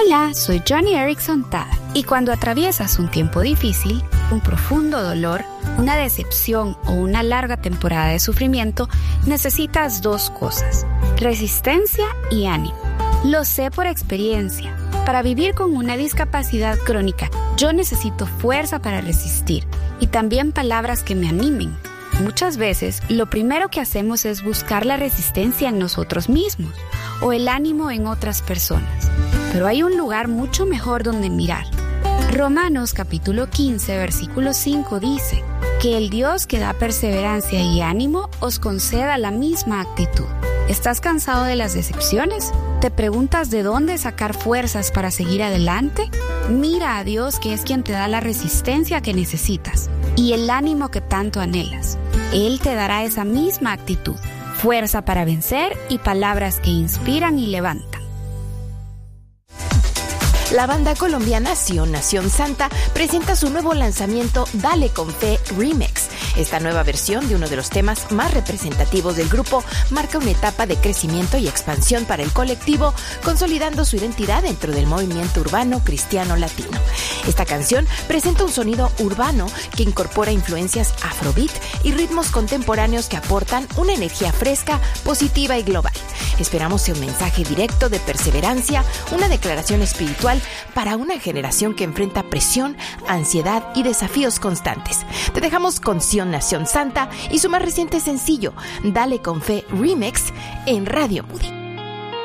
Hola, soy Johnny Erickson Tada. Y cuando atraviesas un tiempo difícil, un profundo dolor, una decepción o una larga temporada de sufrimiento, necesitas dos cosas: resistencia y ánimo. Lo sé por experiencia. Para vivir con una discapacidad crónica, yo necesito fuerza para resistir y también palabras que me animen. Muchas veces, lo primero que hacemos es buscar la resistencia en nosotros mismos o el ánimo en otras personas. Pero hay un lugar mucho mejor donde mirar. Romanos capítulo 15, versículo 5 dice que el Dios que da perseverancia y ánimo os conceda la misma actitud. ¿Estás cansado de las decepciones? ¿Te preguntas de dónde sacar fuerzas para seguir adelante? Mira a Dios, que es quien te da la resistencia que necesitas y el ánimo que tanto anhelas. Él te dará esa misma actitud, fuerza para vencer y palabras que inspiran y levantan. La banda colombiana Sion Nación Santa presenta su nuevo lanzamiento Dale con Fe Remix. Esta nueva versión de uno de los temas más representativos del grupo marca una etapa de crecimiento y expansión para el colectivo, consolidando su identidad dentro del movimiento urbano cristiano latino. Esta canción presenta un sonido urbano que incorpora influencias afrobeat y ritmos contemporáneos que aportan una energía fresca, positiva y global. Esperamos sea un mensaje directo de perseverancia, una declaración espiritual para una generación que enfrenta presión, ansiedad y desafíos constantes. Te dejamos con Sion Nación Santa y su más reciente sencillo, Dale con Fe Remix, en Radio Moody.